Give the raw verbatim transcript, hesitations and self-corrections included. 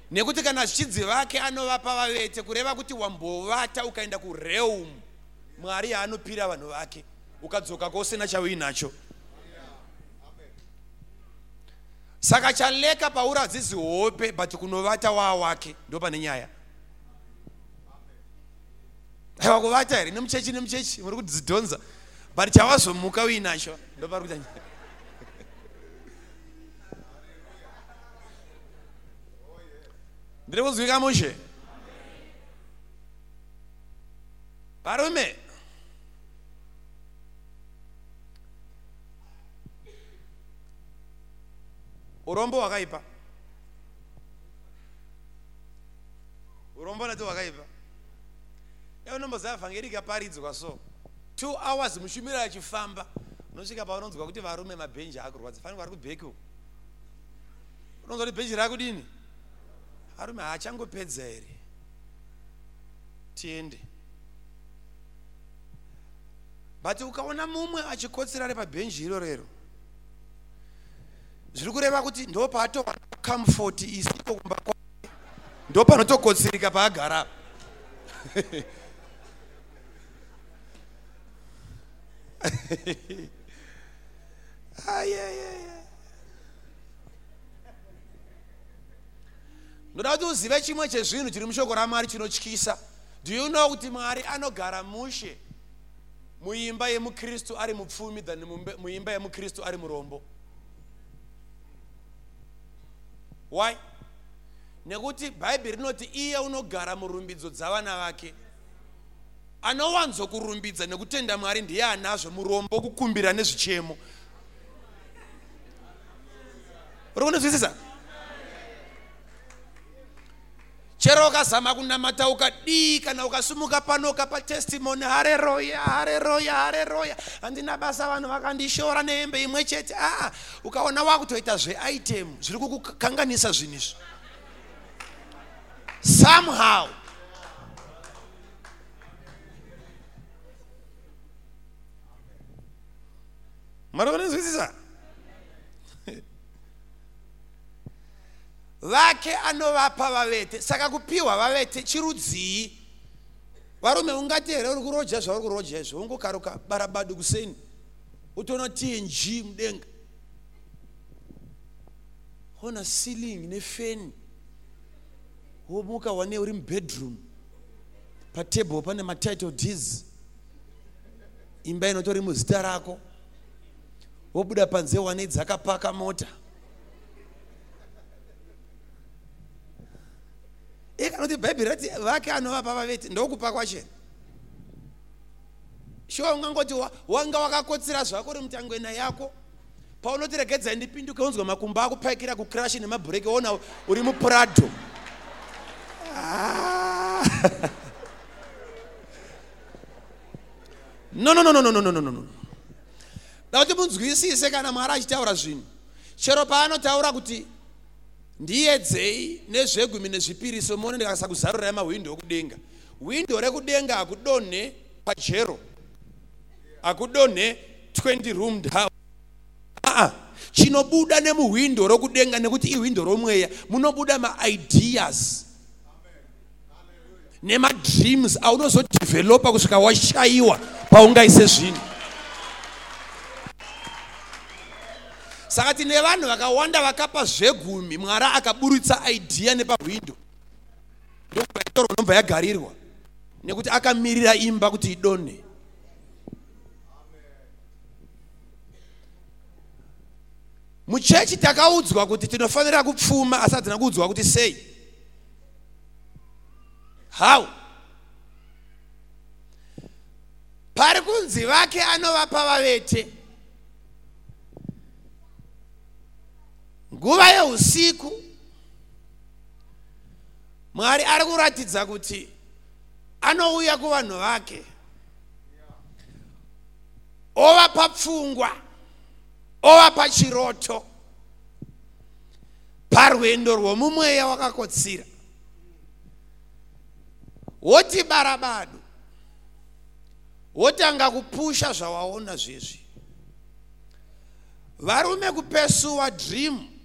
nekuti kana zvichidzi vake anovapa vavete, kureva kuti wambovata ukaenda kureum, Mwari yaanopira vanhu vake, ukadzoka kusina chauinacho. Saka chaleka pauradzidzi hope but kunovata waa wake ndo pane nyaya. Haiwa kuvata here nemuchechi nemuchechi muri kudzidhonza but chawazomuka uinacho ndo pari kuita nyaya. Ndiri kuzwika mushe? Varume, urombo wakaipa. Urombo nati wakaipa. Ewe nomboziva vhangeri ikaparidzwa so two hours mushumira achifamba, unosvika paunonzwa kuti varume mabhenji akurwadza. Fani vari kubheki uko, unonzwa kuti bhenji rakudini, varume haachangopedza here, tiende. But ukaona mumwe achikotsera ari pabhenji iro rero, zviri kureva kuti ndo paatowana comfort isiko kumba kwake, ndo panotokotsereka paagara. Ndoda kuti uzive chimwe chezvinhu chiri mushoko raMwari chinotyisa. Do you know kuti Mwari anogara mushe muimba yemukristu ari mupfumi than muimba yemukristu ari murombo? Why? Nekuti Bhaibheri rinoti iye unogara murumbidzo dzavana vake anowanzo kurumbidza nekutenda Mwari ndiye anazvo, murombo kukumbira nezvichemo. Uri kunzwisisa? Chero ukazama kunamata ukadii kana ukasumuka pano ukapa testimony, haleluya haleluya haleluya, handina basa vanhu vakandishora nehembe imwe chete, ah, ukaona wakutoita zveitem zviri kukukanganisa zvinhu izvi somehow. Mari kunzwisisa? Vake anovapa vavete, saka kupiwa vavete chirudzii. Varume ungati here uri kuroja zvauri kuroja izvo, ungokaruka barabadu kuseni utoona T N G mudenga, ona ceiling nefeni, womuka wane uri mubedroom, patable pane matitle deeds, imba inotori muzita rako, wobuda panze wane dzakapaka mota. Ikanoti Bhaibheri rati vake anovapa vavete ndokupa kwache. Shuwa ungangoti wanga wakakotsera zvako uri mutangwena yako, paunoti regedza ndipinduke unzwa makumba akupaikira kucrash nemabhureki, ona uri muPrado. No no no no no no no no. Dauti munzwisise kana Mwari achitaura zvinhu. Chero paanotaura kuti ndiedzei nezvegumi nezvipiriso, muone ndikasa kuzarura mawindo okudenga. Windo rekudenga akudonhe pajero, akudonhe twenty roomed house. Ah, chinobuda nemuwindo rokudenga nekuti iwindo romweya munobuda ma-ideas nema-dreams aunozodevelopa kusvika washaiwa paungaise zvinhu. Saka tine vanhu vakawanda vakapa zvegumi, Mwari akaburutsa idea nepawindo, ndokuvaitoro unobva yagarirwa nekuti akamirira imba kuti idonhe. Muchechi takaudzwa kuti tinofanira kupfuma, asi hatina kuudzwa kuti sei. How? Pari kunzi vake anovapa vavete, nguva yeusiku Mwari ari kuratidza kuti anouya kuvanhu vake, ovapa pfungwa, ovapa chiroto parwendo rwomumweya wakakotsira. Woti barabadu, wotanga kupusha zvawaona zvezvi. Varume kupesuwa dream